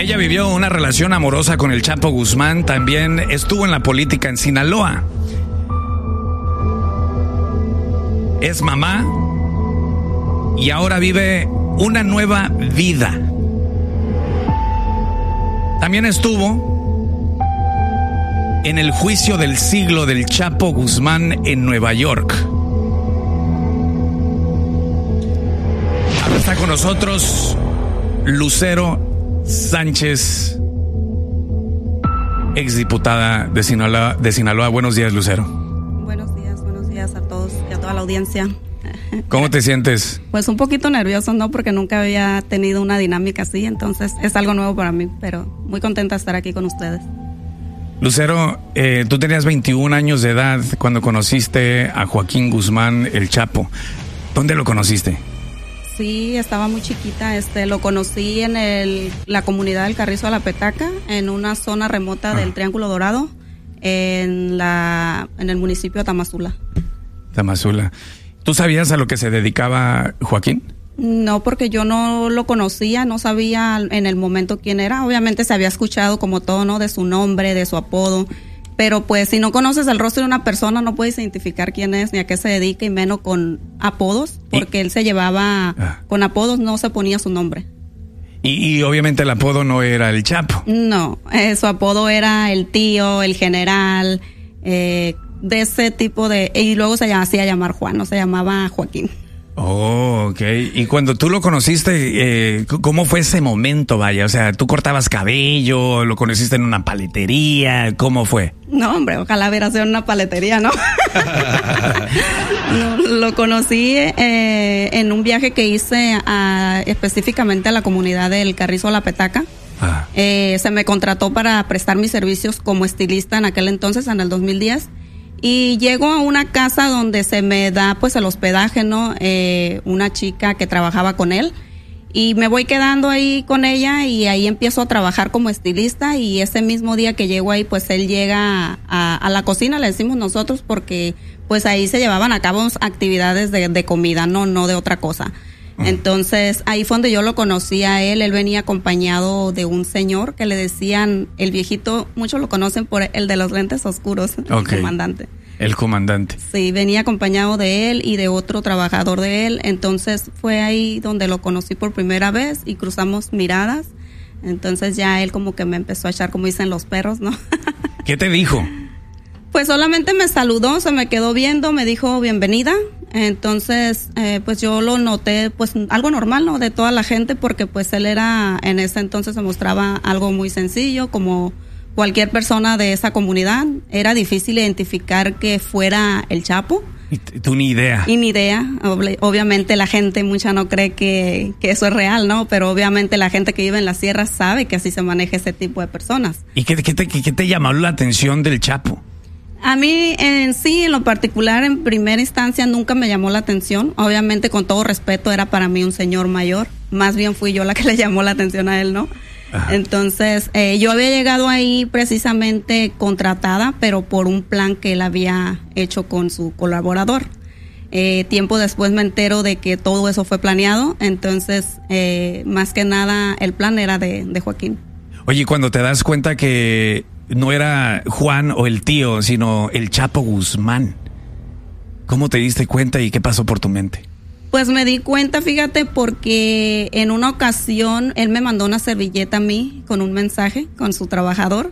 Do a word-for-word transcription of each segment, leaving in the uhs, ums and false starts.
Ella vivió una relación amorosa con el Chapo Guzmán, también estuvo en la política en Sinaloa. Es mamá y ahora vive una nueva vida. También estuvo en el juicio del siglo del Chapo Guzmán en Nueva York. Ahora está con nosotros Lucero Sánchez, exdiputada de Sinaloa, de Sinaloa. Buenos días, Lucero. Buenos días, buenos días a todos y a toda la audiencia. ¿Cómo te sientes? Pues un poquito nervioso, ¿no? Porque nunca había tenido una dinámica así, entonces es algo nuevo para mí, pero muy contenta de estar aquí con ustedes. Lucero, eh, tú tenías veintiún años de edad cuando conociste a Joaquín Guzmán, el Chapo. ¿Dónde lo conociste? Sí, estaba muy chiquita, este, lo conocí en el, la comunidad del Carrizo de la Petaca, en una zona remota ah. del Triángulo Dorado, en la, en el municipio de Tamazula. Tamazula. ¿Tú sabías a lo que se dedicaba Joaquín? No, porque yo no lo conocía, no sabía en el momento quién era. Obviamente se había escuchado como todo, ¿no? De su nombre, de su apodo. Pero pues si no conoces el rostro de una persona no puedes identificar quién es ni a qué se dedica y menos con apodos, porque ¿Y? él se llevaba ah. con apodos, no se ponía su nombre. Y, y obviamente el apodo no era el Chapo. No, eh, su apodo era el tío, el general, eh, de ese tipo de... Y luego se hacía llamar Juan, no se llamaba Joaquín. Oh, ok. Y cuando tú lo conociste, eh, ¿cómo fue ese momento, vaya? O sea, ¿tú cortabas cabello? ¿Lo conociste en una paletería? ¿Cómo fue? No, hombre, ojalá hubiera sido en una paletería, ¿no? No, lo conocí eh, en un viaje que hice a, específicamente a la comunidad del Carrizo de la Petaca. Ah. Eh, se me contrató para prestar mis servicios como estilista en aquel entonces, en el dos mil diez. Y llego a una casa donde se me da pues el hospedaje, ¿no? Eh, una chica que trabajaba con él. Y me voy quedando ahí con ella y ahí empiezo a trabajar como estilista. Y ese mismo día que llego ahí, pues él llega a, a la cocina, le decimos nosotros, porque pues ahí se llevaban a cabo actividades de, de comida, no, no de otra cosa. Entonces, ahí fue donde yo lo conocí a él. Él venía acompañado de un señor que le decían, el viejito, muchos lo conocen por el de los lentes oscuros, okay. El comandante. El comandante. Sí, venía acompañado de él y de otro trabajador de él. Entonces, fue ahí donde lo conocí por primera vez y cruzamos miradas. Entonces, ya él como que me empezó a echar, como dicen los perros, ¿no? ¿Qué te dijo? Pues solamente me saludó, se me quedó viendo, me dijo bienvenida. Entonces, eh, pues yo lo noté, pues algo normal, ¿no? De toda la gente, porque pues él era, en ese entonces se mostraba algo muy sencillo, como cualquier persona de esa comunidad. Era difícil identificar que fuera el Chapo. ¿Y tú ni idea? Y ni idea. Ob- obviamente la gente mucha no cree que, que eso es real, ¿no? Pero obviamente la gente que vive en las sierras sabe que así se maneja ese tipo de personas. ¿Y qué, qué, te, qué te llamó la atención del Chapo? A mí en sí, en lo particular, en primera instancia nunca me llamó la atención. Obviamente, con todo respeto, era para mí un señor mayor. Más bien fui yo la que le llamó la atención a él, ¿no? Ajá. Entonces, eh, yo había llegado ahí precisamente contratada, pero por un plan que él había hecho con su colaborador. Eh, tiempo después me entero de que todo eso fue planeado. Entonces, eh, más que nada, el plan era de, de Joaquín. Oye, cuando te das cuenta que no era Juan o el tío, sino el Chapo Guzmán, ¿cómo te diste cuenta y qué pasó por tu mente? Pues me di cuenta, fíjate, porque en una ocasión él me mandó una servilleta a mí con un mensaje con su trabajador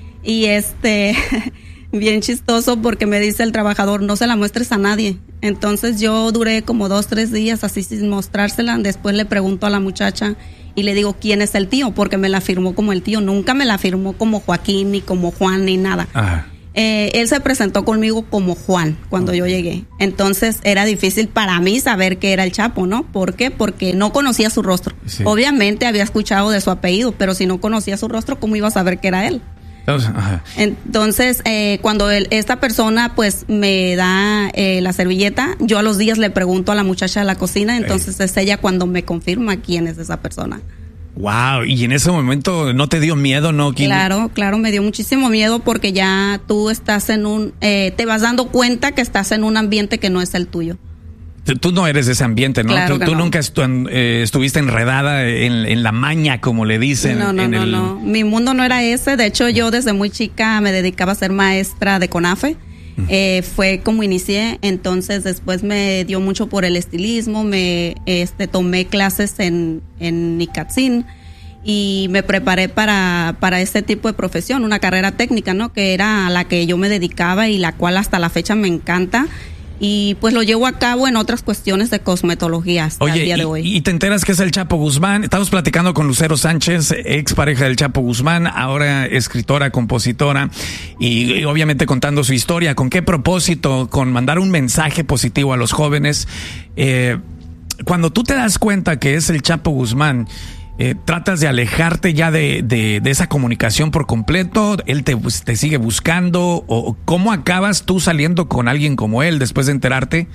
y este, bien chistoso porque me dice el trabajador, no se la muestres a nadie. Entonces yo duré como dos, tres días así sin mostrársela. Después le pregunto a la muchacha y le digo, ¿quién es el tío? Porque me la firmó como el tío, nunca me la firmó como Joaquín, ni como Juan, ni nada. Ajá. Eh, él se presentó conmigo como Juan cuando yo llegué. Entonces era difícil para mí saber que era el Chapo, ¿no? ¿Por qué? Porque no conocía su rostro. Sí. Obviamente había escuchado de su apellido, pero si no conocía su rostro, ¿cómo iba a saber que era él? Ajá. Entonces, eh, cuando él, esta persona pues me da eh, la servilleta, yo a los días le pregunto a la muchacha de la cocina, entonces Ey. es ella cuando me confirma quién es esa persona. Wow, y en ese momento no te dio miedo, ¿no? ¿Quién? Claro, claro, me dio muchísimo miedo porque ya tú estás en un, eh, te vas dando cuenta que estás en un ambiente que no es el tuyo. Tú no eres de ese ambiente, ¿no? Claro tú tú no. nunca estu- eh, estuviste enredada en, en la maña, como le dicen. No, no, en no, el... no. Mi mundo no era ese. De hecho, yo desde muy chica me dedicaba a ser maestra de CONAFE. Uh-huh. Eh, fue como inicié. Entonces, después me dio mucho por el estilismo. Me este, tomé clases en, en Nicatzin y me preparé para, para este tipo de profesión, una carrera técnica, ¿no? Que era a la que yo me dedicaba y la cual hasta la fecha me encanta. Y pues lo llevo a cabo en otras cuestiones de cosmetología hasta Oye, el día y, de hoy. y te enteras que es el Chapo Guzmán. Estamos platicando con Lucero Sánchez, ex pareja del Chapo Guzmán, ahora escritora, compositora, y, y obviamente contando su historia. ¿Con qué propósito? Con mandar un mensaje positivo a los jóvenes. Eh, cuando tú te das cuenta que es el Chapo Guzmán, Eh, ¿tratas de alejarte ya de, de, de esa comunicación por completo? ¿Él te, te sigue buscando? ¿O cómo acabas tú saliendo con alguien como él después de enterarte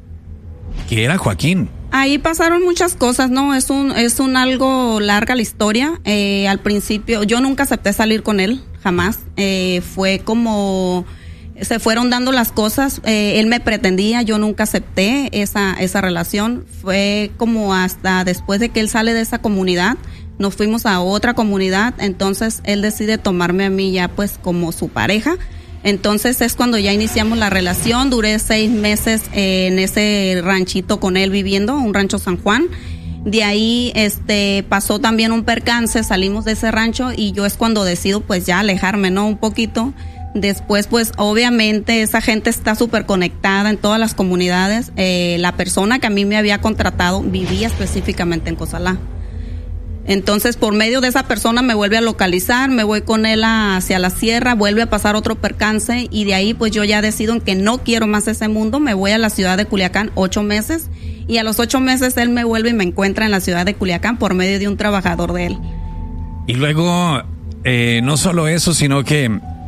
que era Joaquín? Ahí pasaron muchas cosas, ¿no? Es un, es un algo larga la historia. Eh, al principio, yo nunca acepté salir con él, jamás. Eh, fue como... se fueron dando las cosas, eh, él me pretendía, yo nunca acepté esa, esa relación. Fue como hasta después de que él sale de esa comunidad, nos fuimos a otra comunidad, entonces él decide tomarme a mí ya pues como su pareja. Entonces es cuando ya iniciamos la relación. Duré seis meses eh, en ese ranchito con él viviendo, un rancho San Juan. De ahí este pasó también un percance, salimos de ese rancho y yo es cuando decido pues ya alejarme, ¿no? Un poquito. Después, pues, obviamente, esa gente está súper conectada en todas las comunidades. Eh, la persona que a mí me había contratado vivía específicamente en Cozalá. Entonces, por medio de esa persona me vuelve a localizar, me voy con él hacia la sierra, vuelve a pasar otro percance y de ahí, pues, yo ya decido en que no quiero más ese mundo. Me voy a la ciudad de Culiacán ocho meses y a los ocho meses él me vuelve y me encuentra en la ciudad de Culiacán por medio de un trabajador de él. Y luego, eh, no solo eso, sino que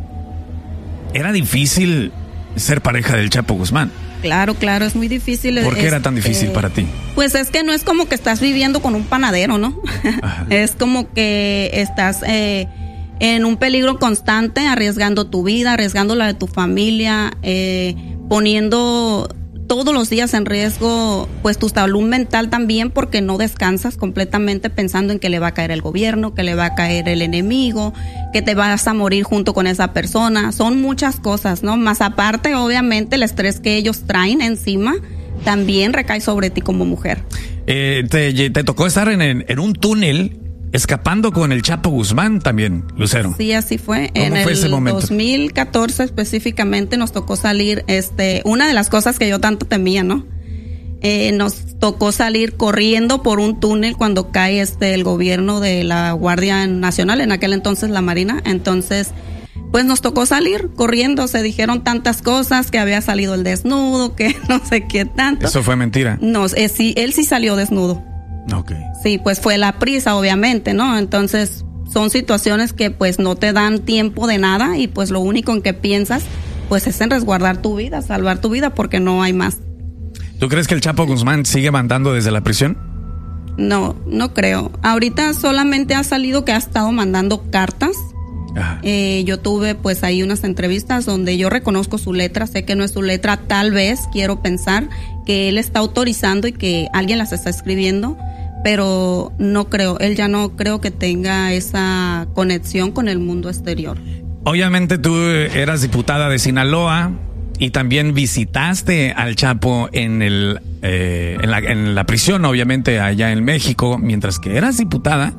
era difícil ser pareja del Chapo Guzmán. Claro, claro, es muy difícil. ¿Por qué es, era tan difícil eh, para ti? Pues es que no es como que estás viviendo con un panadero, ¿no? Es como que estás eh, en un peligro constante, arriesgando tu vida, arriesgando la de tu familia, eh, poniendo todos los días en riesgo pues tu salud mental también, porque no descansas completamente pensando en que le va a caer el gobierno, que le va a caer el enemigo, que te vas a morir junto con esa persona. Son muchas cosas, ¿no? Más aparte, obviamente, el estrés que ellos traen encima también recae sobre ti como mujer. Eh, te, te tocó estar en, en, en un túnel escapando con el Chapo Guzmán también, Lucero. Sí, así fue. ¿Cómo en fue el ese momento? dos mil catorce específicamente nos tocó salir, este, una de las cosas que yo tanto temía, ¿no? Eh, nos tocó salir corriendo por un túnel cuando cae este el gobierno de la Guardia Nacional, en aquel entonces la Marina. Entonces, pues nos tocó salir corriendo. Se dijeron tantas cosas, que había salido el desnudo, que no sé qué tanto. ¿Eso fue mentira? No, eh, sí, él sí salió desnudo. Okay. Sí, pues fue la prisa, obviamente, ¿no? Entonces, son situaciones que pues no te dan tiempo de nada y pues lo único en que piensas pues es en resguardar tu vida, salvar tu vida, porque no hay más. ¿Tú crees que el Chapo Guzmán sigue mandando desde la prisión? No, no creo. Ahorita solamente ha salido que ha estado mandando cartas. Eh, yo tuve pues ahí unas entrevistas donde yo reconozco su letra, sé que no es su letra, tal vez quiero pensar que él está autorizando y que alguien las está escribiendo, pero no creo, él ya no creo que tenga esa conexión con el mundo exterior. Obviamente tú eras diputada de Sinaloa y también visitaste al Chapo en el eh, en, la, en la prisión, obviamente allá en México, mientras que eras diputada.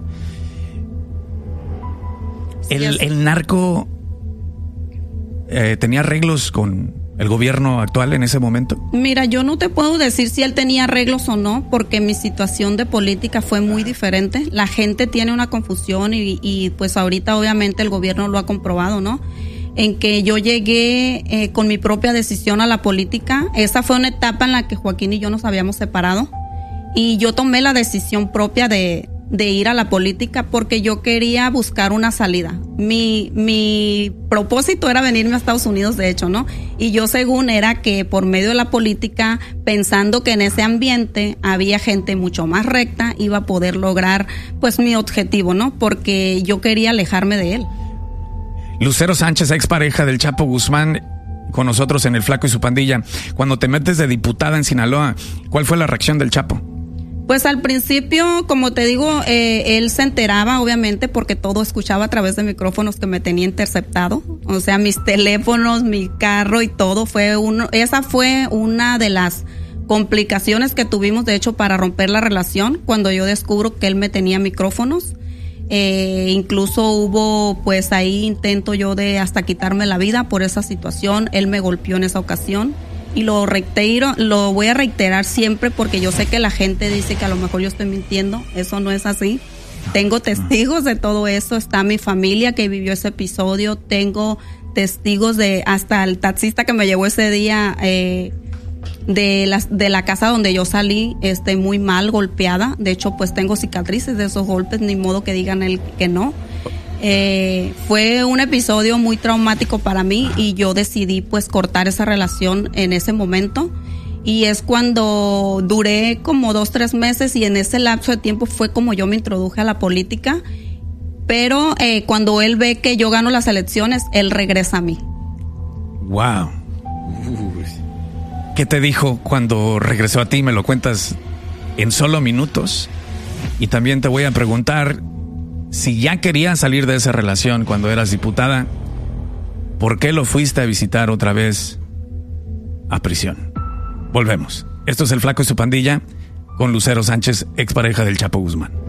Sí, el, el narco eh, tenía arreglos con el gobierno actual en ese momento. Mira, yo no te puedo decir si él tenía arreglos o no, porque mi situación de política fue muy diferente. La gente tiene una confusión y, y pues ahorita obviamente el gobierno lo ha comprobado, ¿no? En que yo llegué eh, con mi propia decisión a la política. Esa fue una etapa en la que Joaquín y yo nos habíamos separado y yo tomé la decisión propia de, de ir a la política porque yo quería buscar una salida. Mi, mi propósito era venirme a Estados Unidos, de hecho, ¿no? Y yo según era que por medio de la política, pensando que en ese ambiente había gente mucho más recta, iba a poder lograr pues mi objetivo, ¿no? Porque yo quería alejarme de él. Lucero Sánchez, expareja del Chapo Guzmán, con nosotros en El Flaco y su Pandilla. Cuando te metes de diputada en Sinaloa, ¿cuál fue la reacción del Chapo? Pues al principio, como te digo, eh, él se enteraba, obviamente, porque todo escuchaba a través de micrófonos que me tenía interceptado. O sea, mis teléfonos, mi carro y todo fue uno. Esa fue una de las complicaciones que tuvimos, de hecho, para romper la relación, cuando yo descubro que él me tenía micrófonos. Eh, incluso hubo, pues ahí intento yo de hasta quitarme la vida por esa situación. Él me golpeó en esa ocasión. Y lo reitero, lo voy a reiterar siempre porque yo sé que la gente dice que a lo mejor yo estoy mintiendo. Eso no es así. Tengo testigos de todo eso. Está mi familia que vivió ese episodio. Tengo testigos de hasta el taxista que me llevó ese día eh, de la, de la casa donde yo salí, este, muy mal, golpeada. De hecho, pues tengo cicatrices de esos golpes. Ni modo que digan él que no. Eh, fue un episodio muy traumático para mí y yo decidí pues cortar esa relación en ese momento, y es cuando duré como dos, tres meses, y en ese lapso de tiempo fue como yo me introduje a la política, pero eh, cuando él ve que yo gano las elecciones, él regresa a mí. Wow. ¿Qué te dijo cuando regresó a ti? Me lo cuentas en solo minutos. Y también te voy a preguntar, si ya querías salir de esa relación cuando eras diputada, ¿por qué lo fuiste a visitar otra vez a prisión? Volvemos. Esto es El Flaco y su Pandilla con Lucero Sánchez, expareja del Chapo Guzmán.